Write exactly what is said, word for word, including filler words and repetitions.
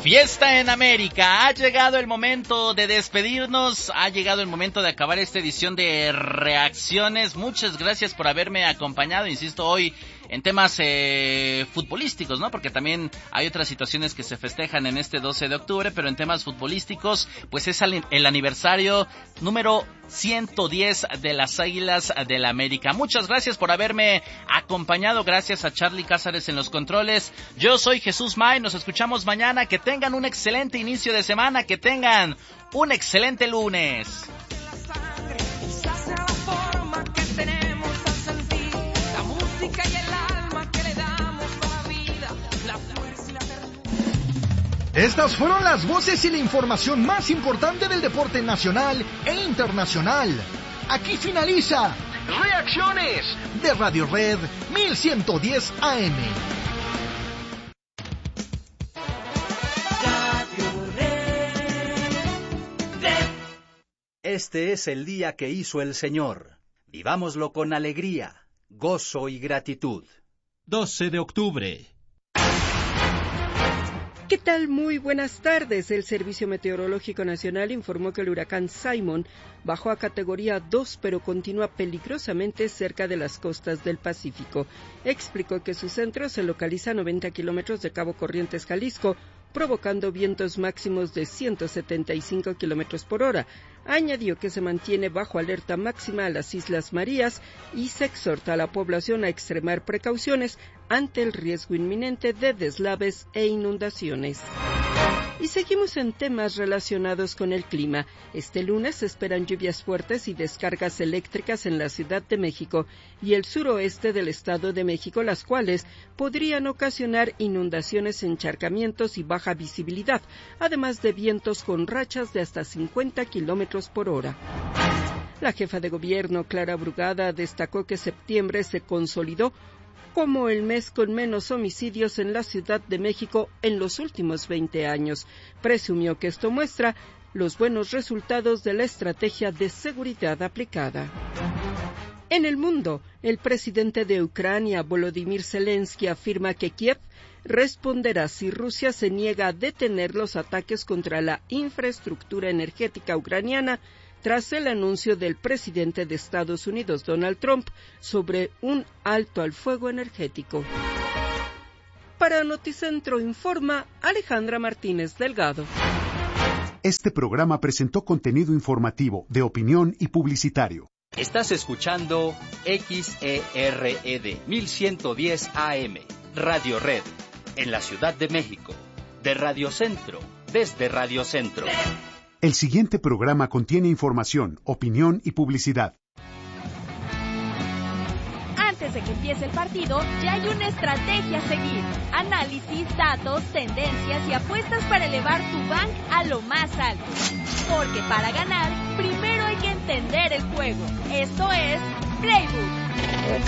Fiesta en América, ha llegado el momento de despedirnos, ha llegado el momento de acabar esta edición de Reacciones. Muchas gracias por haberme acompañado, insisto, hoy en temas eh, futbolísticos, ¿no? Porque también hay otras situaciones que se festejan en este doce de octubre, pero en temas futbolísticos, pues es el aniversario número ciento diez de las Águilas del la América. Muchas gracias por haberme acompañado, gracias a Charlie Cázares en los controles. Yo soy Jesús May, nos escuchamos mañana, que tengan un excelente inicio de semana, que tengan un excelente lunes. Estas fueron las voces y la información más importante del deporte nacional e internacional. Aquí finaliza Reacciones de Radio Red mil ciento diez A M. Este es el día que hizo el Señor. Vivámoslo con alegría, gozo y gratitud. doce de octubre. ¿Qué tal? Muy buenas tardes. El Servicio Meteorológico Nacional informó que el huracán Simon bajó a categoría dos, pero continúa peligrosamente cerca de las costas del Pacífico. Explicó que su centro se localiza a noventa kilómetros de Cabo Corrientes, Jalisco, provocando vientos máximos de ciento setenta y cinco kilómetros por hora. Añadió que se mantiene bajo alerta máxima a las Islas Marías y se exhorta a la población a extremar precauciones ante el riesgo inminente de deslaves e inundaciones. Y seguimos en temas relacionados con el clima. Este lunes se esperan lluvias fuertes y descargas eléctricas en la Ciudad de México y el suroeste del Estado de México, las cuales podrían ocasionar inundaciones, encharcamientos y baja visibilidad, además de vientos con rachas de hasta cincuenta kilómetros por hora. La jefa de gobierno, Clara Brugada, destacó que septiembre se consolidó como el mes con menos homicidios en la Ciudad de México en los últimos veinte años. Presumió que esto muestra los buenos resultados de la estrategia de seguridad aplicada. En el mundo, el presidente de Ucrania, Volodymyr Zelensky, afirma que Kiev responderá si Rusia se niega a detener los ataques contra la infraestructura energética ucraniana tras el anuncio del presidente de Estados Unidos, Donald Trump, sobre un alto al fuego energético. Para Noticentro Informa, Alejandra Martínez Delgado. Este programa presentó contenido informativo, de opinión y publicitario. Estás escuchando X E R E D mil ciento diez A M, Radio Red, en la Ciudad de México, de Radio Centro, desde Radio Centro. El siguiente programa contiene información, opinión y publicidad. Antes de que empiece el partido, ya hay una estrategia a seguir. Análisis, datos, tendencias y apuestas para elevar tu bank a lo más alto. Porque para ganar, primero hay que entender el juego. Esto es Playbook.